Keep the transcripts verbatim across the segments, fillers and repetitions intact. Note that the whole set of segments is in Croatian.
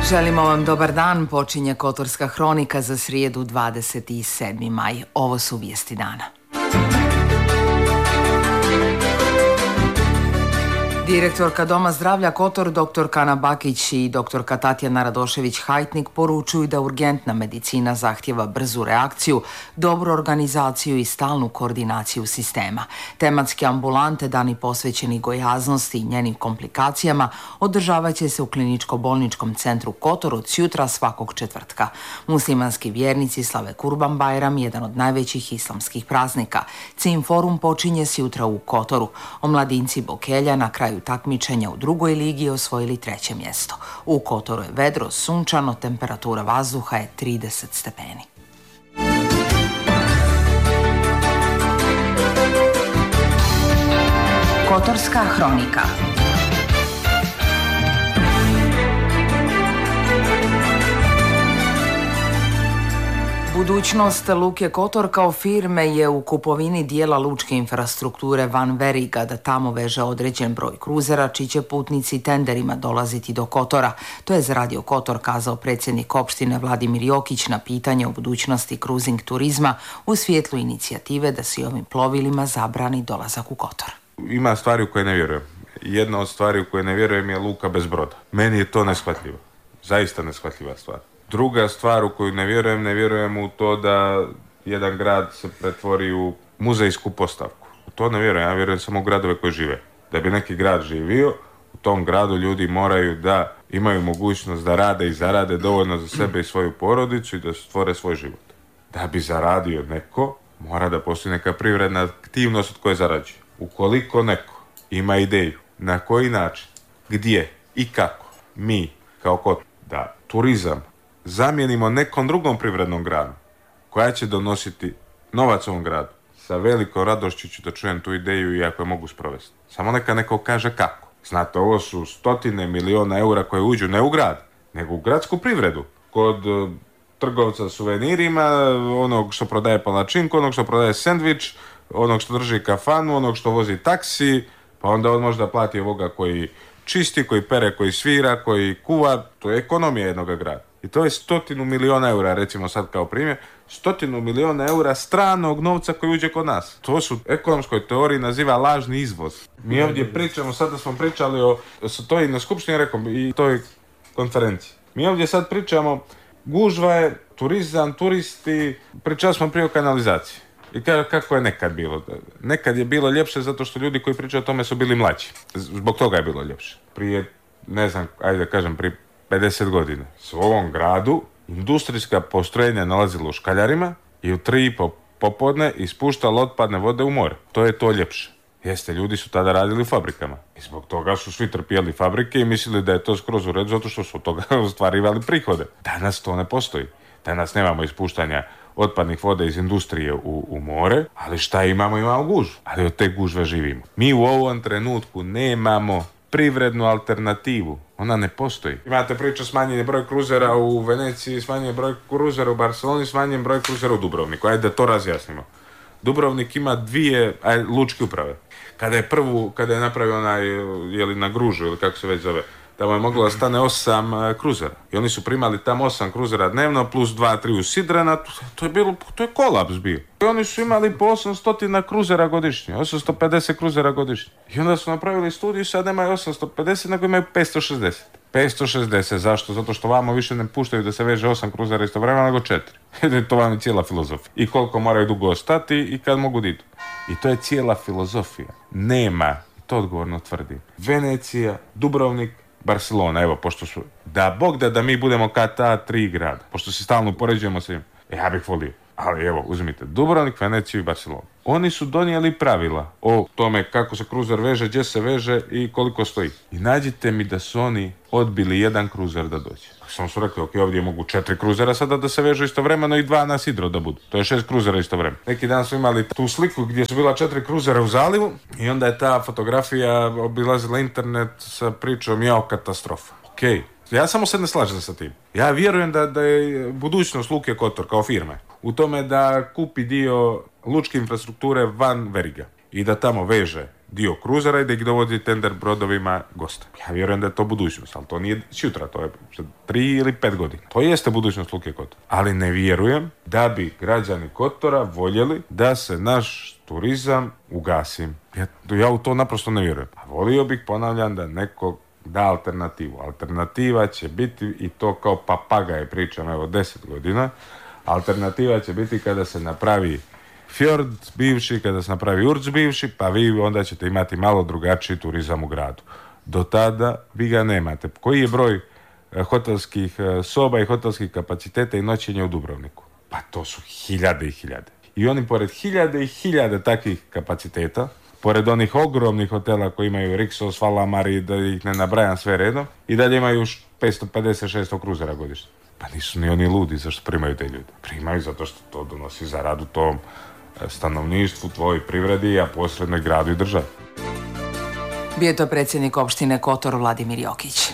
Želimo vam dobar dan, počinje Kotorska hronika za srijedu dvadeset sedmi maj. Ovo su vijesti dana. Direktorka Doma zdravlja Kotor, doktorka Ana Bakić i doktorka Tatjana Radošević-Hajtnik poručuju da urgentna medicina zahtjeva brzu reakciju, dobru organizaciju i stalnu koordinaciju sistema. Tematske ambulante, dani posvećeni gojaznosti i njenim komplikacijama, održavat će se u kliničko-bolničkom centru Kotor od sjutra svakog četvrtka. Muslimanski vjernici slave Kurban Bajram, jedan od najvećih islamskih praznika. Cim forum počinje sjutra u Kotoru. Omladinci Bokelja na kraju takmičenja u drugoj ligi osvojili treće mjesto. U Kotoru je vedro, sunčano, temperatura vazduha je trideset stepeni. Kotorska hronika. Budućnost Luke Kotor kao firme je u kupovini dijela lučke infrastrukture Van Veriga, da tamo veže određen broj kruzera čiji će putnici tenderima dolaziti do Kotora. To je za Radio Kotor kazao predsjednik opštine Vladimir Jokić na pitanje o budućnosti kruzing turizma u svjetlu inicijative da se ovim plovilima zabrani dolazak u Kotor. Ima stvari u koje ne vjerujem. Jedna od stvari u koje ne vjerujem je luka bez broda. Meni je to neshvatljivo. Zaista neshvatljiva stvar. Druga stvar u koju ne vjerujem, ne vjerujem u to da jedan grad se pretvori u muzejsku postavku. U to ne vjerujem, ja vjerujem samo u gradove koji žive. Da bi neki grad živio, u tom gradu ljudi moraju da imaju mogućnost da rade i zarade dovoljno za sebe i svoju porodicu i da stvore svoj život. Da bi zaradio neko, mora da postoji neka privredna aktivnost od koje zarađuje. Ukoliko neko ima ideju na koji način, gdje i kako mi kao Kotor da turizam zamijenimo nekom drugom privrednom granom koja će donositi novac ovom gradu, sa velikom radošću ću da čujem tu ideju i ako je mogu sprovesti. Samo neka neko kaže kako. Znate, ovo su stotine miliona eura koje uđu ne u grad, nego u gradsku privredu. Kod uh, trgovca suvenirima, onog što prodaje palačinku, onog što prodaje sendvič, onog što drži kafanu, onog što vozi taksi, pa onda on možda plati ovoga koji čisti, koji pere, koji svira, koji kuva. To je ekonomija jednog grada. I to je stotinu miliona eura, recimo sad kao primjer, stotinu miliona eura stranog novca koji uđe kod nas. To su u ekonomskoj teoriji naziva lažni izvoz. Mi ovdje pričamo, sada smo pričali o, to i na skupštini rekao, i toj konferenciji. Mi ovdje sad pričamo, gužva je, turizam, turisti, pričali smo prije o kanalizaciji. I kako je nekad bilo? Nekad je bilo ljepše zato što ljudi koji pričaju o tome su bili mlađi. Zbog toga je bilo ljepše. Prije, ne znam, ajde da kažem, prije pedeset godina su u ovom gradu industrijska postrojenja nalazila u škaljarima i u tri i po popodne ispuštala otpadne vode u more. To je to ljepše. Jeste, ljudi su tada radili u fabrikama. I zbog toga su svi trpijali fabrike i mislili da je to skroz u redu zato što su od toga ostvarivali prihode. Danas to ne postoji. Danas nemamo ispuštanja otpadnih voda iz industrije u, u more, ali šta imamo? Imamo gužvu. Ali od te gužve živimo. Mi u ovom trenutku nemamo privrednu alternativu. Ona ne postoji. Imate priču smanjenje broj kruzera u Veneciji, smanjenje broj kruzera u Barceloni, smanjenje broj kruzera u Dubrovniku. Ajde da to razjasnimo. Dubrovnik ima dvije aj, lučke uprave. Kada je prvu, kada je napravio onaj, jeli na Gružu ili kako se već zove, tamo je moglo da stane osam uh, kruzera. I oni su primali tamo osam kruzera dnevno, plus dva, tri u Sidrana, to, to je bilo, to je kolaps bio. I oni su imali po osamsto kruzera godišnje, osamsto pedeset kruzera godišnje. I onda su napravili studiju, sad nemaju osamsto pedeset, nego imaju petsto šezdeset. petsto šezdeset, zašto? Zato što vamo više ne puštaju da se veže osam kruzera istovremeno, nego četiri. To vam je cijela filozofija. I koliko moraju dugo ostati i kad mogu da idu. I to je cijela filozofija. Nema, to odgovorno tvrdim, Venecija, Dubrovnik, Barcelona, evo, pošto su, da Bog da da mi budemo kao ta tri grada, pošto se stalno upoređujemo sa njim, ja bih volio. Ali evo, uzmite Dubrovnik, Veneciju i Barcelonu. Oni su donijeli pravila o tome kako se kruzer veže, gdje se veže i koliko stoji. I nađite mi da su oni odbili jedan kruzer da dođe. Samo su rekli, ok, ovdje mogu četiri kruzera sada da se vežu istovremeno i dva na sidro da budu. To je šest kruzera istovremeno. Neki dan su imali tu sliku gdje su bila četiri kruzera u zalivu i onda je ta fotografija obilazila internet sa pričom jao katastrofa. Ok, ja samo se ne slažem sa tim. Ja vjerujem da, da je budućnost Luke Kotor kao firme u tome da kupi dio lučke infrastrukture Van Veriga i da tamo veže dio kruzera i da ih dovodi tender brodovima gosta. Ja vjerujem da je to budućnost, ali to nije sutra, to je tri ili pet godina. To jeste budućnost Luke Kotor. Ali ne vjerujem da bi građani Kotora voljeli da se naš turizam ugasi. Ja, ja u to naprosto ne vjerujem. A volio bih, ponavljam, da neko da alternativu. Alternativa će biti, i to kao papagaje pričam evo deset godina, alternativa će biti kada se napravi fjord bivši, kada se napravi urc bivši, pa vi onda ćete imati malo drugačiji turizam u gradu. Do tada vi ga nemate. Koji je broj hotelskih soba i hotelskih kapaciteta i noćenja u Dubrovniku? Pa to su hiljade i hiljade. I oni pored hiljade i hiljade takvih kapaciteta, pored onih ogromnih hotela koji imaju Rixos, Valamari, da ih ne nabrajam sve redom, i dalje imaju petsto pedeset šesto kruzera godišnje. Pa nisu ni oni ludi zašto primaju te ljude. Primaju zato što to donosi zaradu tom stanovništvu, tvojoj privredi, a posredno gradu i državi. Bio je to predsjednik opštine Kotor Vladimir Jokić.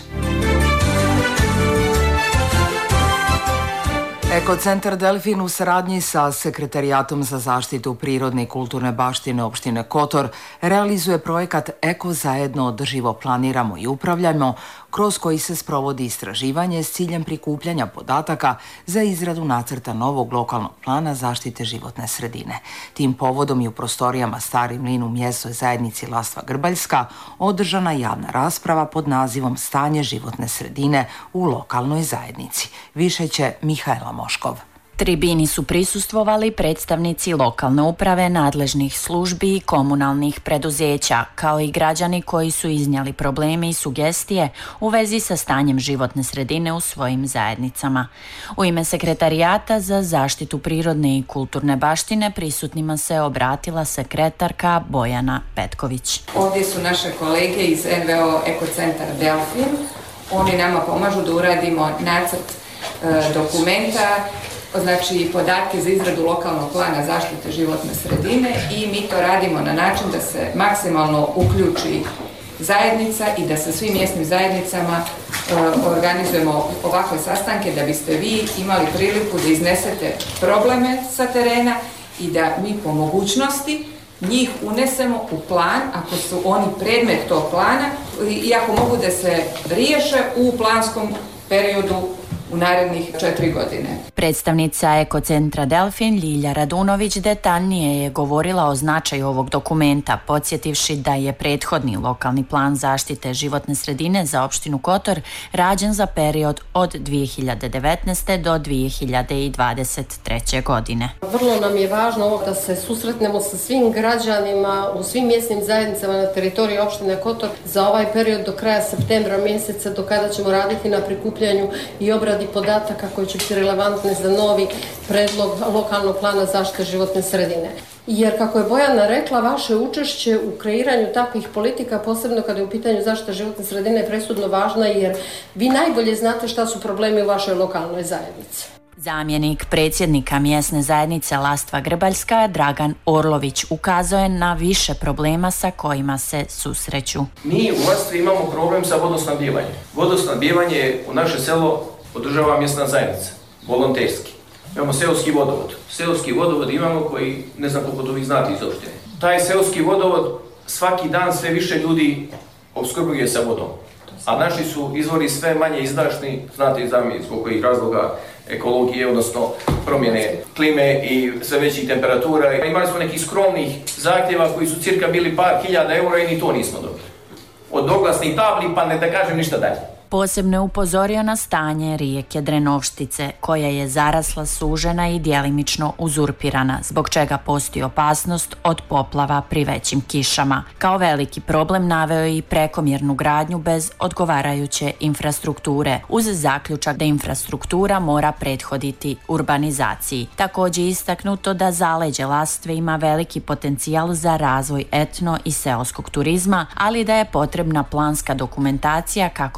Ekocentar Delfin u saradnji sa Sekretarijatom za zaštitu prirodne i kulturne baštine opštine Kotor realizuje projekat Eko zajedno održivo planiramo i upravljamo, kroz koji se sprovodi istraživanje s ciljem prikupljanja podataka za izradu nacrta novog lokalnog plana zaštite životne sredine. Tim povodom i u prostorijama Stari mlin u mjesnoj zajednici Lastva Grbaljska održana javna rasprava pod nazivom Stanje životne sredine u lokalnoj zajednici. Više će Mihajla Moškov. Tribini su prisustvovali predstavnici lokalne uprave, nadležnih službi i komunalnih preduzeća, kao i građani koji su iznijeli probleme i sugestije u vezi sa stanjem životne sredine u svojim zajednicama. U ime Sekretarijata za zaštitu prirodne i kulturne baštine prisutnima se obratila sekretarka Bojana Petković. Ovdje su naše kolege iz en ve o Ekocentar Delfin. Oni nama pomažu da uradimo nacrt e, dokumenta, znači podatke za izradu lokalnog plana zaštite životne sredine, i mi to radimo na način da se maksimalno uključi zajednica i da sa svim mjesnim zajednicama e, organizujemo ovakve sastanke da biste vi imali priliku da iznesete probleme sa terena i da mi po mogućnosti njih unesemo u plan ako su oni predmet tog plana i ako mogu da se riješe u planskom periodu u narednih četiri godine. Predstavnica Ekocentra Delfin Ljilja Radunović detaljnije je govorila o značaju ovog dokumenta, podsjetivši da je prethodni lokalni plan zaštite životne sredine za opštinu Kotor rađen za period od dvije hiljade devetnaeste. do dvije hiljade dvadeset treće. godine. Vrlo nam je važno ovo da se susretnemo sa svim građanima u svim mjesnim zajednicama na teritoriji opštine Kotor za ovaj period do kraja septembra mjeseca, do kada ćemo raditi na prikupljanju i obradi podataka koji će biti relevantne za novi predlog lokalnog plana zaštite životne sredine. Jer, kako je Bojana rekla, vaše učešće u kreiranju takvih politika, posebno kada je u pitanju zaštita životne sredine, je presudno važna, jer vi najbolje znate šta su problemi u vašoj lokalnoj zajednici. Zamjenik predsjednika mjesne zajednice Lastva Grbaljska, Dragan Orlović, ukazuje na više problema sa kojima se susreću. Mi u Lastvi imamo problem sa vodosnabdijevanjem. Vodosnabdijevanje u naše selo održava mjesna zajednica, volonterski. Imamo seoski vodovod. Seoski vodovod imamo koji, ne znam koliko to vi znate iz opštine. Taj seoski vodovod svaki dan sve više ljudi opskrbljuje sa vodom. A naši su izvori sve manje izdašni, znate i sami zbog kojih razloga, ekologije, odnosno promjene klime i sve većih temperatura. Imali smo nekih skromnih zahtjeva koji su cirka bili par hiljada eura i ni to nismo dobili. Od oglasnih tabli pa ne da kažem ništa dalje. Posebno je upozorio na stanje rijeke Drenovštice, koja je zarasla, sužena i djelimično uzurpirana, zbog čega postoji opasnost od poplava pri većim kišama. Kao veliki problem naveo je i prekomjernu gradnju bez odgovarajuće infrastrukture, uz zaključak da infrastruktura mora prethoditi urbanizaciji. Također je istaknuto da zaleđe Lastve ima veliki potencijal za razvoj etno i seoskog turizma, ali da je potrebna planska dokumentacija kako bi se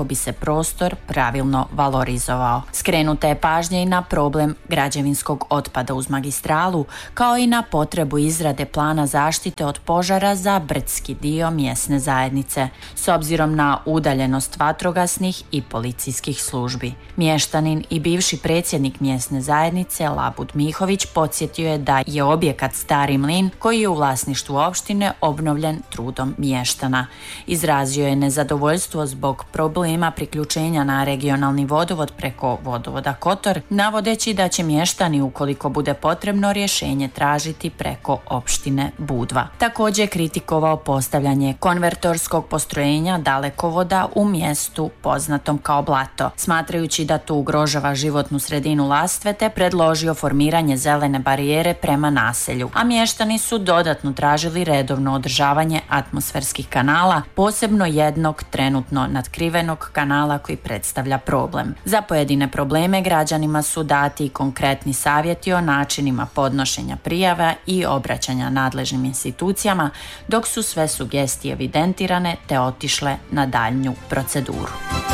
prostor pravilno valorizovao. Skrenuta je pažnja i na problem građevinskog otpada uz magistralu, kao i na potrebu izrade plana zaštite od požara za brdski dio mjesne zajednice, s obzirom na udaljenost vatrogasnih i policijskih službi. Mještanin i bivši predsjednik mjesne zajednice Labud Mihović podsjetio je da je objekat Stari mlin, koji je u vlasništvu opštine, obnovljen trudom mještana. Izrazio je nezadovoljstvo zbog problema priključenja na regionalni vodovod preko vodovoda Kotor, navodeći da će mještani, ukoliko bude potrebno, rješenje tražiti preko opštine Budva. Također kritikovao postavljanje konvertorskog postrojenja dalekovoda u mjestu poznatom kao Blato, smatrajući da tu ugrožava životnu sredinu Lastve, te predložio formiranje zelene barijere prema naselju, a mještani su dodatno tražili redovno održavanje atmosferskih kanala, posebno jednog trenutno natkrivenog kanala koji predstavlja problem. Za pojedine probleme građanima su dati konkretni savjeti o načinima podnošenja prijava i obraćanja nadležnim institucijama, dok su sve sugestije evidentirane te otišle na daljnju proceduru.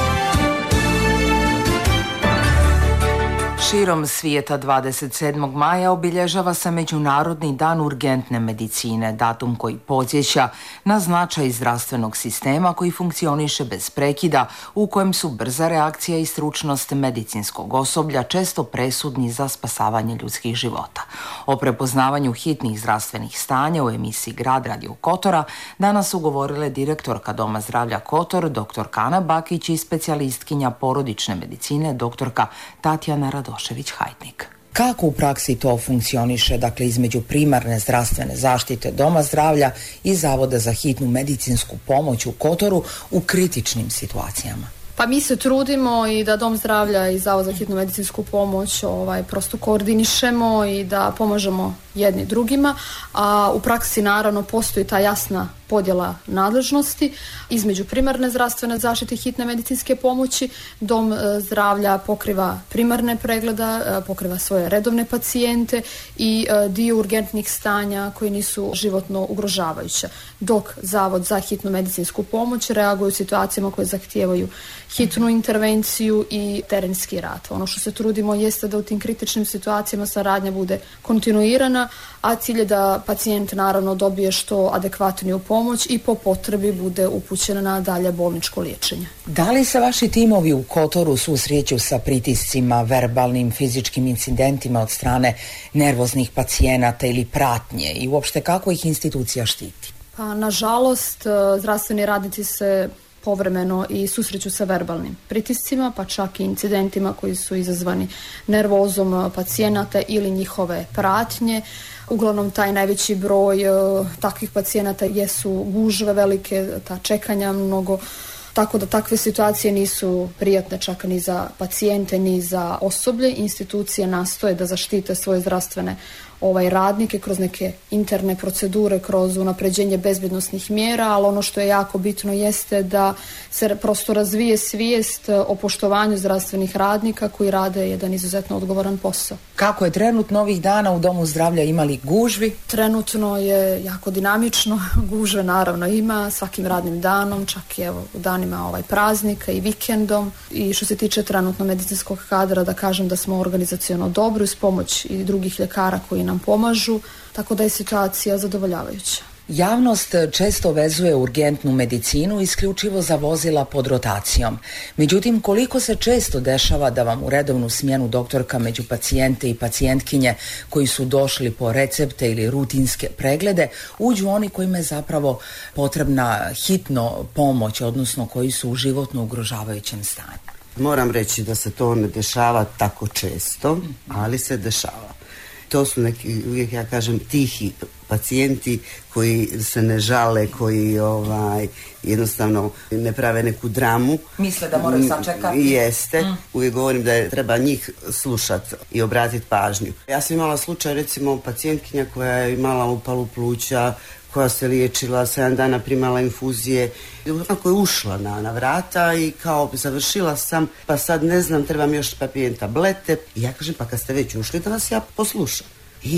Širom svijeta dvadeset sedmog maja obilježava se Međunarodni dan urgentne medicine, datum koji podsjeća na značaj zdravstvenog sistema koji funkcioniše bez prekida, u kojem su brza reakcija i stručnost medicinskog osoblja često presudni za spasavanje ljudskih života. O prepoznavanju hitnih zdravstvenih stanja u emisiji Grad Radio Kotora danas su govorile direktorka Doma zdravlja Kotor, doktorka Ana Bakić, i specijalistkinja porodične medicine, doktorka Tatjana Radošević Hajtnik. Kako u praksi to funkcioniše, dakle, između primarne zdravstvene zaštite Doma zdravlja i Zavoda za hitnu medicinsku pomoć u Kotoru u kritičnim situacijama? Pa mi se trudimo i da Dom zdravlja i Zavod za hitnu medicinsku pomoć ovaj, prosto koordinišemo i da pomažemo jedni drugima, a u praksi naravno postoji ta jasna podjela nadležnosti između primarne zdravstvene zaštite i hitne medicinske pomoći. Dom zdravlja pokriva primarne pregleda, pokriva svoje redovne pacijente i dio urgentnih stanja koji nisu životno ugrožavajuće, dok Zavod za hitnu medicinsku pomoć reaguje u situacijama koje zahtijevaju hitnu intervenciju i terenski rad. Ono što se trudimo jeste da u tim kritičnim situacijama saradnja bude kontinuirana, a cilj je da pacijent naravno dobije što adekvatniju pomoć i po potrebi bude upućen na dalje bolničko liječenje. Da li se vaši timovi u Kotoru susreću sa pritiscima, verbalnim, fizičkim incidentima od strane nervoznih pacijenata ili pratnje, i uopšte kako ih institucija štiti? Pa nažalost, zdravstveni radnici se povremeno i susreću sa verbalnim pritiscima, pa čak i incidentima koji su izazvani nervozom pacijenata ili njihove pratnje. Uglavnom taj najveći broj uh, takvih pacijenata jesu gužve velike, ta čekanja mnogo, tako da takve situacije nisu prijatne čak ni za pacijente ni za osoblje. Institucije nastoje da zaštite svoje zdravstvene ovaj radnike kroz neke interne procedure, kroz unapređenje bezbjednosnih mjera, ali ono što je jako bitno jeste da se prosto razvije svijest o poštovanju zdravstvenih radnika koji rade jedan izuzetno odgovoran posao. Kako je trenutno ovih dana u Domu zdravlja, imali gužvi? Trenutno je jako dinamično, gužve naravno ima svakim radnim danom, čak i evo u danima ovaj praznika i vikendom. I što se tiče trenutno medicinskog kadra, da kažem da smo organizaciono dobri uz pomoć i drugih ljekara koji nam pomažu, tako da je situacija zadovoljavajuća. Javnost često vezuje urgentnu medicinu isključivo za vozila pod rotacijom. Međutim, koliko se često dešava da vam u redovnu smjenu doktorka među pacijente i pacijentkinje koji su došli po recepte ili rutinske preglede uđu oni kojima je zapravo potrebna hitno pomoć, odnosno koji su u životno ugrožavajućem stanju? Moram reći da se to ne dešava tako često, ali se dešava. To su neki, uvijek ja kažem, tihi pacijenti koji se ne žale, koji ovaj, jednostavno ne prave neku dramu. Misle da moraju sačekati. Jeste. Mm. Uvijek govorim da je treba njih slušati i obratiti pažnju. Ja sam imala slučaj, recimo, pacijentkinja koja je imala upalu pluća, koja se liječila, sedam dana primala infuzije, onako je ušla na, na vrata i kao završila sam, pa sad ne znam, trebam još papijen tablete. I ja kažem, pa kad ste već ušli da vas ja poslušam. I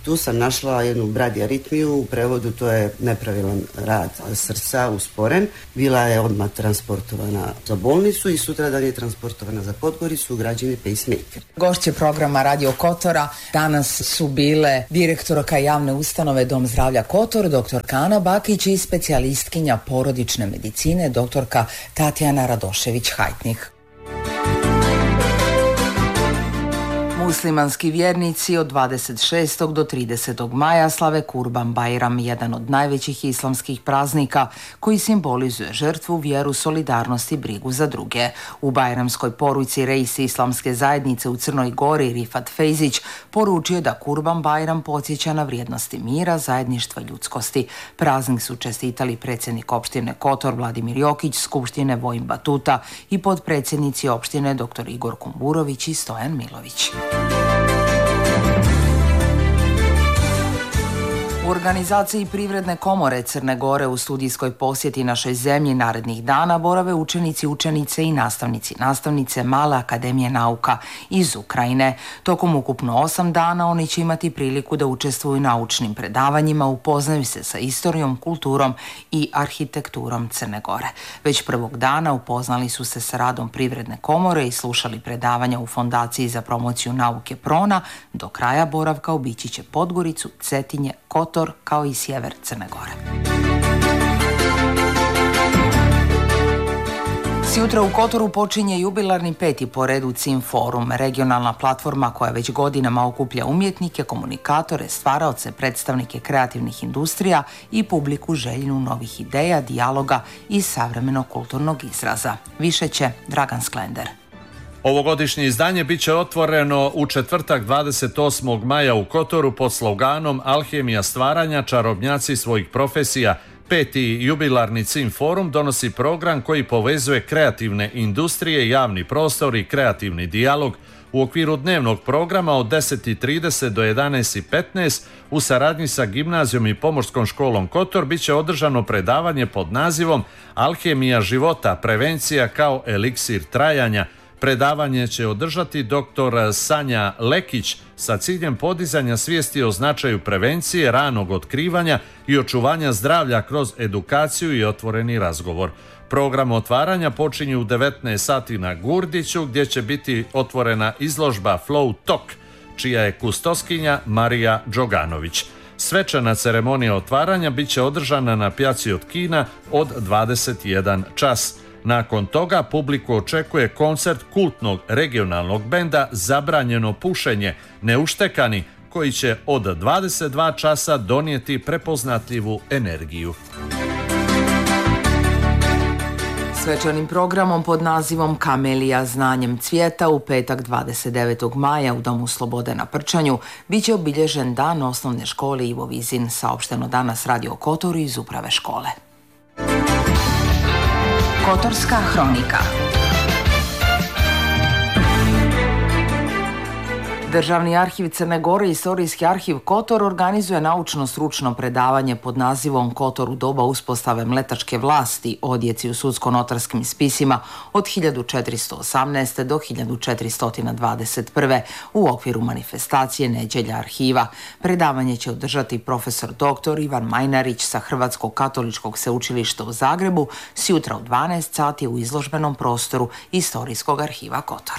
Tu sam našla jednu bradijaritmiju, u prevodu to je nepravilan rad srca usporen. Bila je odmah transportovana za bolnicu i sutradan je transportovana za Podgoricu, ugrađeni pacemaker. Gošće programa Radio Kotora danas su bile direktorka javne ustanove Dom zdravlja Kotor, doktorka Ana Bakić i specijalistkinja porodične medicine, doktorka Tatjana Radošević-Hajtnik. Muslimanski vjernici od dvadeset šestog do tridesetog maja slave Kurban Bajram, jedan od najvećih islamskih praznika koji simbolizuje žrtvu, vjeru, solidarnost i brigu za druge. U bajramskoj poruci reis islamske zajednice u Crnoj Gori Rifat Fejzić poručio da Kurban Bajram podsjeća na vrijednosti mira, zajedništva, ljudskosti. Praznik su čestitali predsjednik opštine Kotor Vladimir Jokić, skupštine Vojin Batuta i potpredsjednici opštine dr. Igor Kumburović i Stojan Milović. U organizaciji Privredne komore Crne Gore u studijskoj posjeti našoj zemlji narednih dana borave učenici, učenice i nastavnici, nastavnice Male akademije nauka iz Ukrajine. Tokom ukupno osam dana oni će imati priliku da učestvuju u naučnim predavanjima, upoznaju se sa istorijom, kulturom i arhitekturom Crne Gore. Već prvog dana upoznali su se sa radom Privredne komore i slušali predavanja u Fondaciji za promociju nauke Prona. Do kraja boravka obići će Podgoricu, Cetinje, Kotor kao i sjever Crne Gore. Sjutra u Kotoru počinje jubilarni peti po redu C I M Forum, regionalna platforma koja već godinama okuplja umjetnike, komunikatore, stvaraoce, predstavnike kreativnih industrija i publiku željnu novih ideja, dijaloga i savremenog kulturnog izraza. Više će Dragan Sklender. Ovogodišnje izdanje bit će otvoreno u četvrtak dvadeset osmog maja u Kotoru pod sloganom Alhemija stvaranja, čarobnjaci svojih profesija. Peti jubilarni C I M Forum donosi program koji povezuje kreativne industrije, javni prostor i kreativni dijalog. U okviru dnevnog programa od deset i trideset do jedanaest i petnaest u saradnji sa gimnazijom i pomorskom školom Kotor bit će održano predavanje pod nazivom Alhemija života, prevencija kao eliksir trajanja. Predavanje će održati doktor Sanja Lekić sa ciljem podizanja svijesti o značaju prevencije, ranog otkrivanja i očuvanja zdravlja kroz edukaciju i otvoreni razgovor. Program otvaranja počinje u devetnaest sati na Gurdiću gdje će biti otvorena izložba Flow Talk, čija je kustoskinja Marija Đoganović. Svečana ceremonija otvaranja bit će održana na pjaci od Kina od dvadeset jedan čas. Nakon toga publiku očekuje koncert kultnog regionalnog benda Zabranjeno pušenje, Neuštekani, koji će od dvadeset dva časa donijeti prepoznatljivu energiju. Svečanim programom pod nazivom Kamelija znanjem cvijeta u petak dvadeset devetog maja u Domu slobode na Prčanju bit će obilježen dan osnovne škole Ivo Vizin, saopšteno danas Radio Kotor iz uprave škole. Kotorska hronika. Državni arhiv Crne Gore i Istorijski arhiv Kotor organizuje naučno-stručno predavanje pod nazivom Kotor u doba uspostave mletačke vlasti o djeci u sudsko-notarskim spisima od hiljadu četiristo osamnaeste. do hiljadu četiristo dvadeset prve. u okviru manifestacije Neđelja arhiva. Predavanje će održati profesor doktor Ivan Majnarić sa Hrvatskog katoličkog sveučilišta u Zagrebu sjutra u dvanaest sati u izložbenom prostoru Istorijskog arhiva Kotor.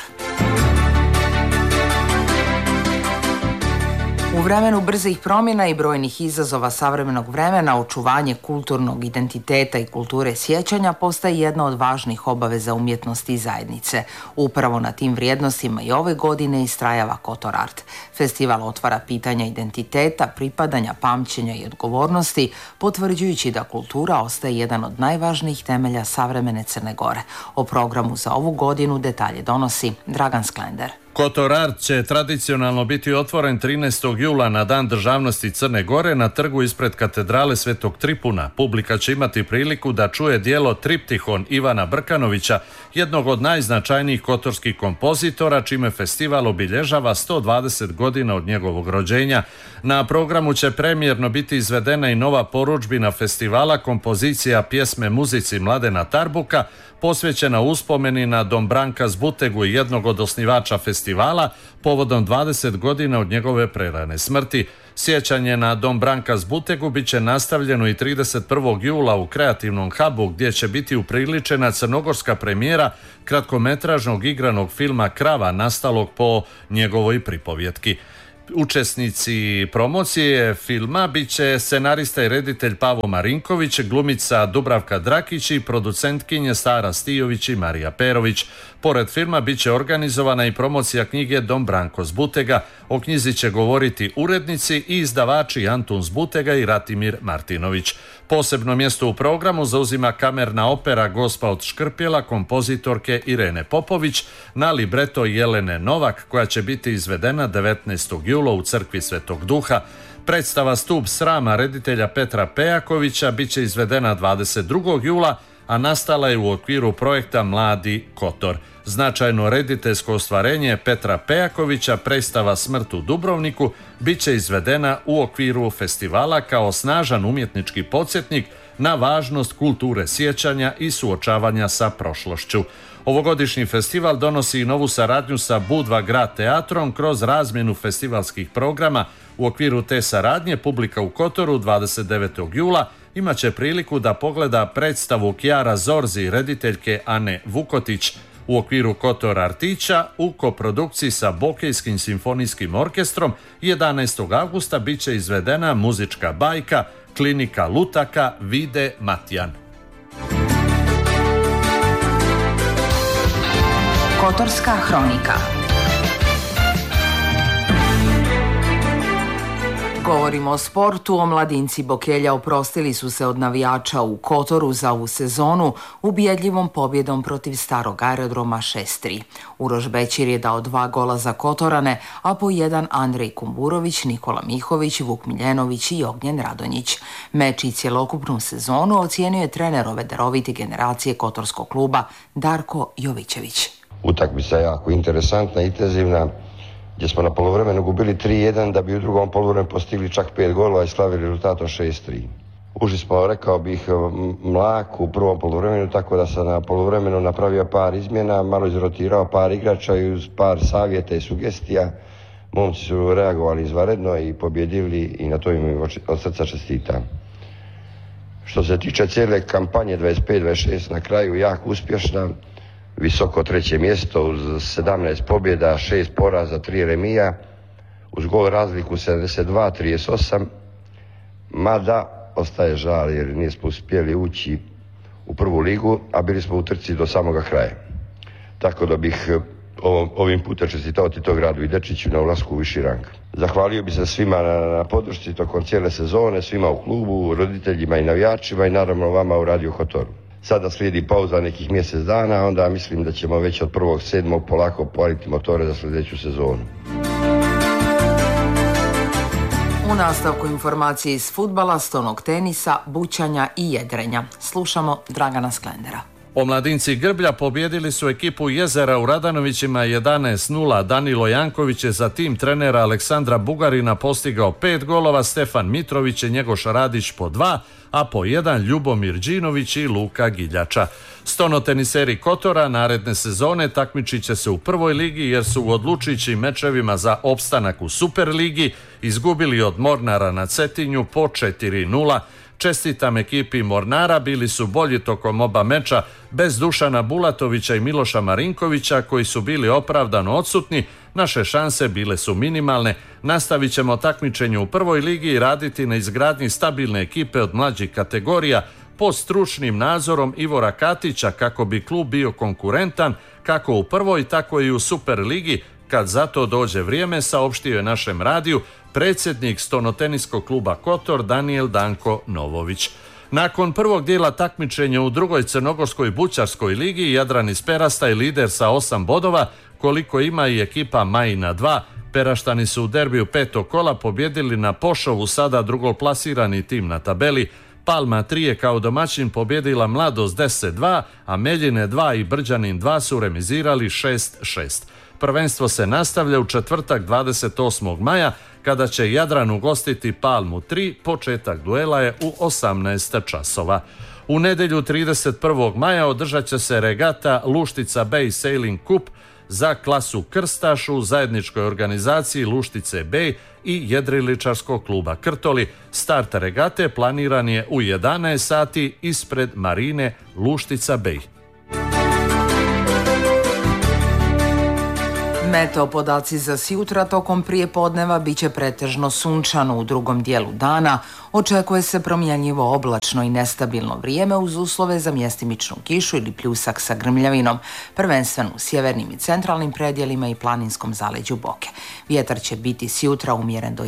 U vremenu brzih promjena i brojnih izazova savremenog vremena, očuvanje kulturnog identiteta i kulture sjećanja postaje jedna od važnih obaveza umjetnosti i zajednice. Upravo na tim vrijednostima i ove godine istrajava Kotor Art. Festival otvara pitanja identiteta, pripadanja, pamćenja i odgovornosti, potvrđujući da kultura ostaje jedan od najvažnijih temelja savremene Crne Gore. O programu za ovu godinu detalje donosi Dragan Sklender. Kotor Art će tradicionalno biti otvoren trinaestog jula na Dan državnosti Crne Gore na trgu ispred katedrale Svetog Tripuna. Publika će imati priliku da čuje djelo Triptihon Ivana Brkanovića, jednog od najznačajnijih kotorskih kompozitora, čime festival obilježava sto dvadeset godina od njegovog rođenja. Na programu će premijerno biti izvedena i nova porudžbina festivala, kompozicija pjesme muzici Mladena Tarbuka, posvećena uspomeni na Dombranka Zbutegu, jednog od osnivača festivala, povodom dvadeset godina od njegove prerane smrti. Sjećanje na Dom Branka Zbutegu bit će nastavljeno i trideset prvog jula u kreativnom hubu gdje će biti upriličena crnogorska premijera kratkometražnog igranog filma Krava nastalog po njegovoj pripovjetki. Učesnici promocije filma bit će scenarista i reditelj Pavo Marinković, glumica Dubravka Drakić i producentkinje Stara Stijović i Marija Perović. Pored filma bit će organizovana i promocija knjige Dom Branko Zbutega. O knjizi će govoriti urednici i izdavači Antun Zbutega i Ratimir Martinović. Posebno mjesto u programu zauzima kamerna opera Gospa od Škrpjela kompozitorke Irene Popović na libreto Jelene Novak, koja će biti izvedena devetnaestog jula u crkvi Svetog Duha. Predstava Stup srama reditelja Petra Pejakovića bit će izvedena dvadeset drugog jula, a nastala je u okviru projekta Mladi Kotor. Značajno rediteljsko ostvarenje Petra Pejakovića, predstava Smrt u Dubrovniku, bit će izvedena u okviru festivala kao snažan umjetnički podsjetnik na važnost kulture sjećanja i suočavanja sa prošlošću. Ovogodišnji festival donosi i novu saradnju sa Budva grad teatrom kroz razmjenu festivalskih programa. U okviru te saradnje publika u Kotoru dvadeset devetog jula imat će priliku da pogleda predstavu Kjara Zorzi rediteljke Ane Vukotić. U okviru Kotor Artića u koprodukciji sa Bokejskim simfonijskim orkestrom jedanaestog avgusta bit će izvedena muzička bajka Klinika lutaka Vide Matjan. Kotorska hronika. Govorimo o sportu. Omladinci Bokelja oprostili su se od navijača u Kotoru za ovu sezonu ubjedljivom pobjedom protiv starog aerodroma šest tri. Uroš Bećir je dao dva gola za Kotorane, a po jedan Andrej Kumburović, Nikola Mihović, Vuk Miljenović i Ognjen Radonjić. Meč i cjelokupnu sezonu ocijenio je trener ove darovite generacije Kotorskog kluba Darko Jovićević. Utakmica je jako interesantna i intenzivna, gdje smo na poluvremenu gubili tri jedan da bi u drugom poluvremenu postigli čak pet golova i slavili rezultatom šest tri. Ušli smo, rekao bih, mlak u prvom poluvremenu, tako da sam na poluvremenu napravio par izmjena, malo izrotirao par igrača i uz par savjeta i sugestija momci su reagovali izvanredno i pobjedili i na to im od srca čestitam. Što se tiče cijele kampanje dvadeset pet dvadeset šest na kraju jako uspješna, visoko treće mjesto uz sedamnaest pobjeda, šest poraza, tri remija, uz gol razliku sedamdeset dva trideset osam, mada ostaje žal jer nismo uspjeli ući u prvu ligu, a bili smo u trci do samoga kraja. Tako da bih ovim putem čestitao Tito Gradu i Dečiću na ulasku u viši rang. Zahvalio bi se svima na, na podršci tokom cijele sezone, svima u klubu, roditeljima i navijačima i naravno vama u Radio Kotoru. Sada slijedi pauza nekih mjesec dana, onda mislim da ćemo već od prvog sedmog polako paliti motore za sljedeću sezonu. U nastavku informacije iz fudbala, stonog tenisa, bućanja i jedrenja. Slušamo Dragana Sklendera. Omladinci Grblja pobjedili su ekipu Jezera u Radanovićima jedanaest nula. Danilo Janković je za tim trenera Aleksandra Bugarina postigao pet golova, Stefan Mitrović i Njegoš Radić po dva, a po jedan Ljubomir Đinović i Luka Giljača. Stonoteniseri Kotora naredne sezone takmičit će se u prvoj ligi jer su u odlučujućim mečevima za opstanak u Superligi izgubili od Mornara na Cetinju po četiri nula. Čestitam ekipi Mornara, bili su bolji tokom oba meča bez Dušana Bulatovića i Miloša Marinkovića koji su bili opravdano odsutni. Naše šanse bile su minimalne. Nastavit ćemo takmičenje u prvoj ligi i raditi na izgradnji stabilne ekipe od mlađih kategorija pod stručnim nadzorom Ivora Katića kako bi klub bio konkurentan kako u prvoj tako i u Superligi. Kad za to dođe vrijeme, saopštio je našem radiju predsjednik Stonoteniskog kluba Kotor Daniel Danko Novović. Nakon prvog dijela takmičenja u drugoj crnogorskoj bućarskoj ligi, Jadran iz Perasta je lider sa osam bodova, koliko ima i ekipa Majina dva. Peraštani su u derbiju petog kola pobjedili na Pošovu, sada drugoplasirani tim na tabeli. Palma tri je kao domaćin pobjedila Mladost deset dva, a Meljine dva i Brđanin dva su remizirali šest šest. Prvenstvo se nastavlja u četvrtak dvadeset osmog maja kada će Jadran ugostiti Palmu tri, početak duela je u osamnaest časova. U nedjelju trideset prvog maja održat će se regata Luštica Bay Sailing Cup za klasu Krstaš u zajedničkoj organizaciji Luštice Bej i jedriličarskog kluba Krtoli. Start regate planiran je u jedanaest sati ispred marine Luštica Bej. Meteo podaci za sjutra tokom prijepodneva biće pretežno sunčano u drugom dijelu dana. Očekuje se promjenjivo oblačno i nestabilno vrijeme uz uslove za mjestimičnu kišu ili pljusak sa grmljavinom, prvenstveno u sjevernim i centralnim predjelima i planinskom zaleđu Boke. Vjetar će biti sjutra umjeren do